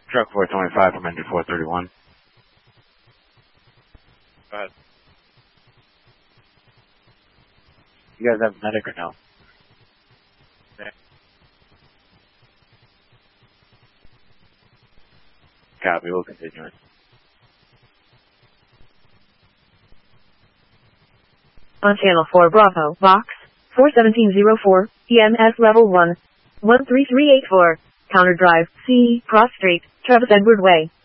Truck 425 from engine 431. Go ahead. You guys have a medic or no? Okay. Copy, we'll continue it. On channel 4 Bravo, box 41704, EMS level 1, 13384, counter drive, C, cross street, Travis Edward Way.